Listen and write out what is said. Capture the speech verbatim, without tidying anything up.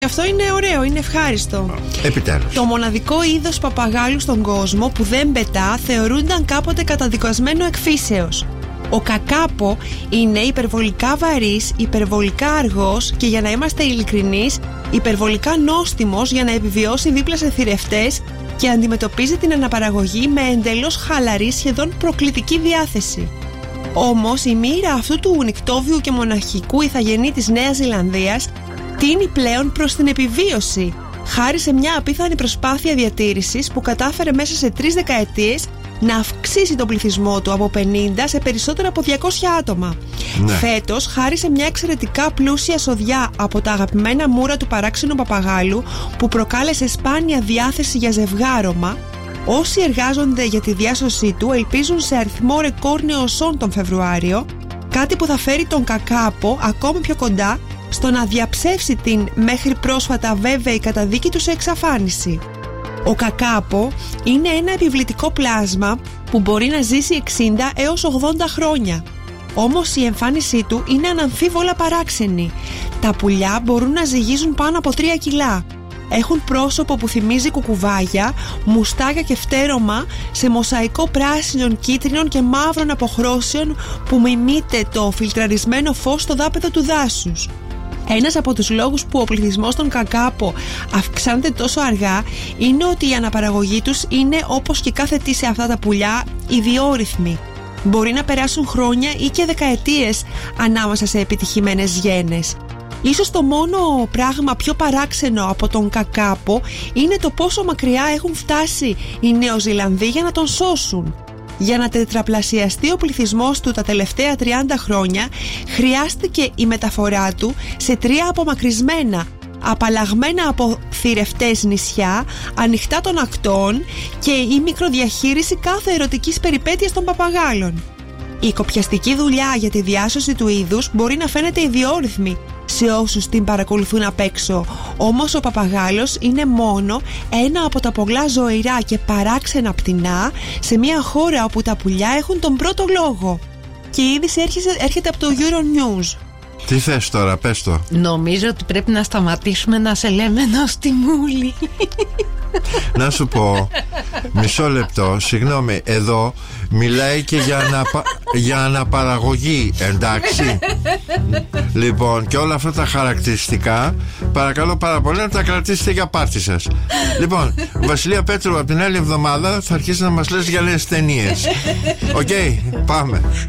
Αυτό είναι ωραίο, είναι ευχάριστο. Επιτέλους. Το μοναδικό είδος παπαγάλου στον κόσμο που δεν πετά θεωρούνταν κάποτε καταδικασμένο εκφύσεως. Ο κακάπο είναι υπερβολικά βαρύς, υπερβολικά αργός και, για να είμαστε ειλικρινείς, υπερβολικά νόστιμος για να επιβιώσει δίπλα σε θηρευτές και αντιμετωπίζει την αναπαραγωγή με εντελώς χαλαρή, σχεδόν προκλητική διάθεση. Όμως η μοίρα αυτού του νικτόβιου και μοναχικού ηθαγενή της Νέας Ζηλανδίας τείνει πλέον προς την επιβίωση, χάρη σε μια απίθανη προσπάθεια διατήρησης που κατάφερε μέσα σε τρεις δεκαετίες να αυξήσει τον πληθυσμό του από πενήντα σε περισσότερα από διακόσια άτομα. Ναι. Φέτος, χάρη σε μια εξαιρετικά πλούσια σοδιά από τα αγαπημένα μούρα του παράξενου παπαγάλου που προκάλεσε σπάνια διάθεση για ζευγάρωμα, όσοι εργάζονται για τη διάσωσή του ελπίζουν σε αριθμό ρεκόρ νεοσών τον Φεβρουάριο, κάτι που θα φέρει τον κακάπο ακόμη πιο κοντά στο να διαψεύσει την μέχρι πρόσφατα βέβαιη καταδίκη του σε εξαφάνιση. Ο κακάπο είναι ένα επιβλητικό πλάσμα που μπορεί να ζήσει εξήντα έως ογδόντα χρόνια. Όμως η εμφάνισή του είναι αναμφίβολα παράξενη. Τα πουλιά μπορούν να ζυγίζουν πάνω από τρία κιλά. Έχουν πρόσωπο που θυμίζει κουκουβάγια, μουστάκια και φτέρωμα σε μοσαϊκό πράσινων, κίτρινων και μαύρων αποχρώσεων που μιμείται το φιλτραρισμένο φως στο δάπεδο του δάσους. Ένας από τους λόγους που ο πληθυσμός των κακάπο αυξάνεται τόσο αργά είναι ότι η αναπαραγωγή τους είναι, όπως και κάθε τι σε αυτά τα πουλιά, ιδιόρυθμη. Μπορεί να περάσουν χρόνια ή και δεκαετίες ανάμεσα σε επιτυχημένες γένες. Ίσως το μόνο πράγμα πιο παράξενο από τον κακάπο είναι το πόσο μακριά έχουν φτάσει οι Νεοζηλανδοί για να τον σώσουν. Για να τετραπλασιαστεί ο πληθυσμός του τα τελευταία τριάντα χρόνια, χρειάστηκε η μεταφορά του σε τρία απομακρυσμένα, απαλλαγμένα από θηρευτές νησιά, ανοιχτά των ακτών και η μικροδιαχείριση κάθε ερωτικής περιπέτειας των παπαγάλων. Η κοπιαστική δουλειά για τη διάσωση του είδους μπορεί να φαίνεται ιδιόρυθμη σε όσους την παρακολουθούν απ' έξω, όμως ο παπαγάλος είναι μόνο ένα από τα πολλά ζωηρά και παράξενα πτηνά σε μια χώρα όπου τα πουλιά έχουν τον πρώτο λόγο. Και η είδηση έρχεται από το Euronews. Τι θες τώρα, πες το. Νομίζω ότι πρέπει να σταματήσουμε να σε λέμε νοστιμούλη. Να σου πω, μισό λεπτό, συγγνώμη, εδώ μιλάει και για, αναπα... για αναπαραγωγή, εντάξει. Λοιπόν, και όλα αυτά τα χαρακτηριστικά παρακαλώ πάρα πολύ να τα κρατήσετε για πάρτι σας. Λοιπόν, Βασιλεία Πέτρου, από την άλλη εβδομάδα θα αρχίσει να μας λες για νέες ταινίες. Οκ, okay, πάμε.